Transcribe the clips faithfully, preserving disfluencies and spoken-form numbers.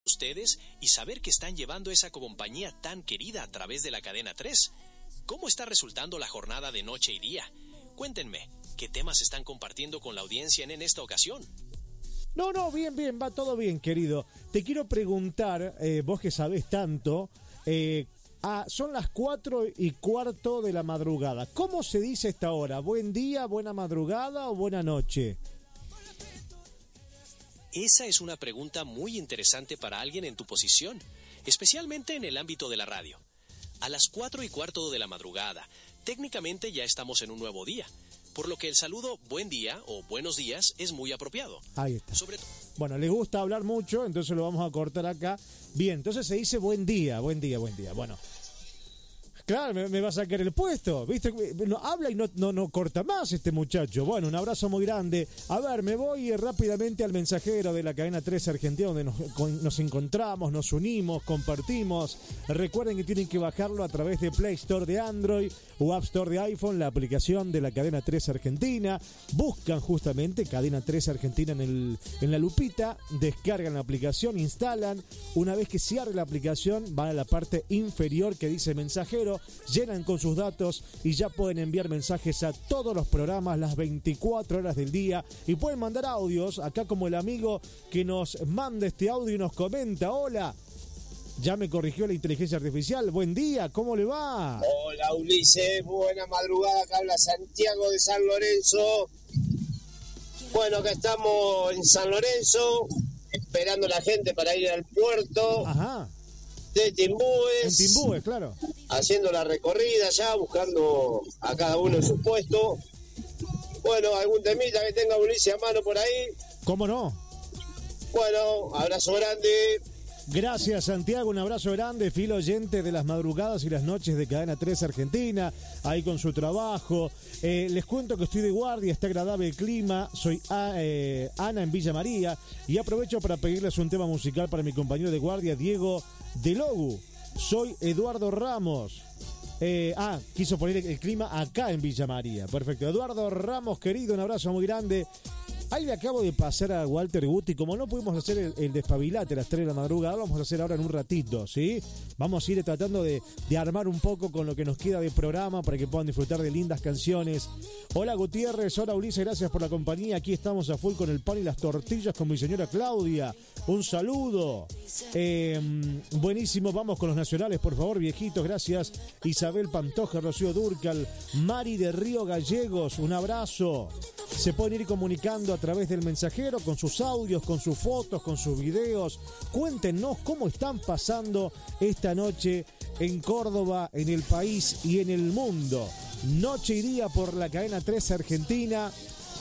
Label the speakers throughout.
Speaker 1: ustedes y saber que están llevando esa compañía tan querida a través de la cadena tres. ¿Cómo está resultando la jornada de noche y día? Cuéntenme, ¿qué temas están compartiendo con la audiencia en, en esta ocasión?
Speaker 2: No, no, bien, bien, va todo bien, querido. Te quiero preguntar, eh, vos que sabés tanto, eh, ah, son las cuatro y cuarto de la madrugada. ¿Cómo se dice esta hora? ¿Buen día, buena madrugada o buena noche?
Speaker 1: Esa es una pregunta muy interesante para alguien en tu posición, especialmente en el ámbito de la radio. A las cuatro y cuarto de la madrugada, técnicamente ya estamos en un nuevo día, por lo que el saludo buen día o buenos días es muy apropiado.
Speaker 2: Ahí está.
Speaker 1: Sobre to-
Speaker 2: Bueno, le gusta hablar mucho, entonces lo vamos a cortar acá. Bien, entonces se dice buen día, buen día, buen día. Bueno, claro, me, me va a sacar el puesto, ¿viste? No, habla y no, no, no corta más este muchacho. Bueno, un abrazo muy grande. A ver, me voy rápidamente al mensajero de la cadena tres Argentina, donde nos, con, nos encontramos, nos unimos, compartimos. Recuerden que tienen que bajarlo a través de Play Store de Android o App Store de iPhone, la aplicación de la cadena tres Argentina. Buscan justamente cadena tres Argentina en, el, en la lupita, descargan la aplicación, instalan. Una vez que se abre la aplicación, van a la parte inferior que dice mensajero, llenan con sus datos y ya pueden enviar mensajes a todos los programas las veinticuatro horas del día y pueden mandar audios, acá como el amigo que nos manda este audio y nos comenta: hola, ya me corrigió la inteligencia artificial, buen día, ¿cómo le va?
Speaker 3: Hola Ulises, buena madrugada, acá habla Santiago de San Lorenzo. Bueno, acá estamos en San Lorenzo, esperando a la gente para ir al puerto.
Speaker 2: Ajá.
Speaker 3: De Timbúes.
Speaker 2: En Timbúes, claro.
Speaker 3: Haciendo la recorrida ya, buscando a cada uno en su puesto. Bueno, algún temita que tenga Ulises a mano por ahí.
Speaker 2: ¿Cómo no?
Speaker 3: Bueno, abrazo grande.
Speaker 2: Gracias, Santiago, un abrazo grande, fiel oyente de las madrugadas y las noches de Cadena tres Argentina, ahí con su trabajo. Eh, les cuento que estoy de guardia, está agradable el clima, soy a, eh, Ana en Villa María y aprovecho para pedirles un tema musical para mi compañero de guardia, Diego de Logu. Soy Eduardo Ramos. Eh, ah, quiso poner el clima acá en Villa María. Perfecto. Eduardo Ramos, querido, un abrazo muy grande. Ahí le acabo de pasar a Walter Guti. Como no pudimos hacer el, el despabilate a las tres de la madrugada, lo vamos a hacer ahora en un ratito, ¿sí? Vamos a ir tratando de, de armar un poco con lo que nos queda de programa para que puedan disfrutar de lindas canciones. Hola Gutiérrez, hola Ulises, gracias por la compañía. Aquí estamos a full con el pan y las tortillas con mi señora Claudia. Un saludo. Eh, buenísimo, vamos con los nacionales, por favor, viejitos, gracias. Isabel Pantoja, Rocío Durcal, Mari de Río Gallegos, un abrazo. Se pueden ir comunicando a través del mensajero con sus audios, con sus fotos, con sus videos. Cuéntenos cómo están pasando esta noche en Córdoba, en el país y en el mundo. Noche y día por la cadena tres Argentina.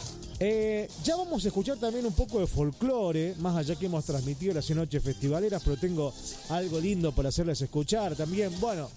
Speaker 2: Eh, ya vamos a escuchar también un poco de folclore, más allá que hemos transmitido las noches festivaleras, pero tengo algo lindo para hacerles escuchar también. Bueno,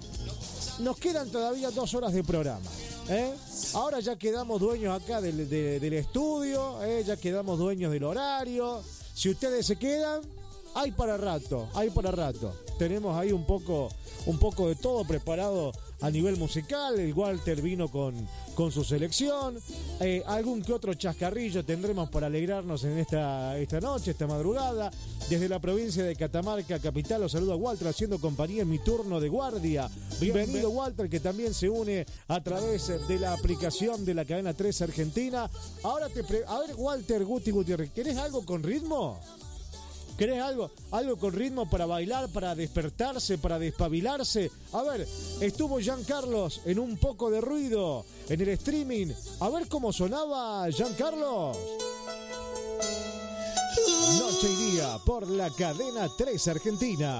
Speaker 2: nos quedan todavía dos horas de programa. ¿Eh? Ahora ya quedamos dueños acá del, de, del estudio, ¿eh? Ya quedamos dueños del horario. Si ustedes se quedan, hay para rato, hay para rato. Tenemos ahí un poco, un poco de todo preparado a nivel musical. El Walter vino con, con su selección. Eh, algún que otro chascarrillo tendremos para alegrarnos en esta, esta noche, esta madrugada. Desde la provincia de Catamarca, capital, los saludo a Walter haciendo compañía en mi turno de guardia. Bienvenido Walter, que también se une a través de la aplicación de la cadena tres Argentina. Ahora te pre- a ver Walter Guti Gutiérrez, ¿querés algo con ritmo? ¿Querés algo, algo con ritmo para bailar, para despertarse, para despabilarse? A ver, estuvo Giancarlos en un poco de ruido en el streaming. A ver cómo sonaba Giancarlos. Noche y día por la cadena tres Argentina.